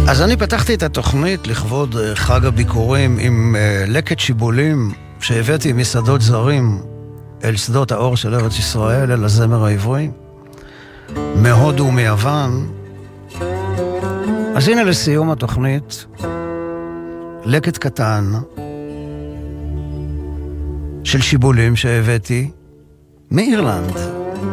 אז אני פתחתי את התוכנית לכבוד חג הביקורים עם לקט שיבולים שהבאתי משדות זרים אל שדות האור של ארץ ישראל, אל הזמר העברי, מהודו ומיוון. אז הנה לסיום התוכנית, לקט קטן של שיבולים שהבאתי מאירלנד.